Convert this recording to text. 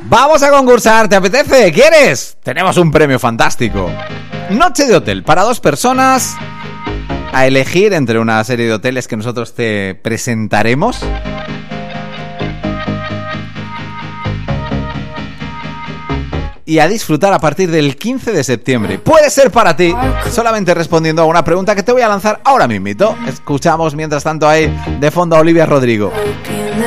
Vamos a concursar, ¿te apetece? ¿Quieres? Tenemos un premio fantástico. Noche de hotel para 2 personas, a elegir entre una serie de hoteles que nosotros te presentaremos. Y a disfrutar a partir del 15 de septiembre. Puede ser para ti, solamente respondiendo a una pregunta que te voy a lanzar ahora mismito. Escuchamos mientras tanto ahí de fondo a Olivia Rodrigo.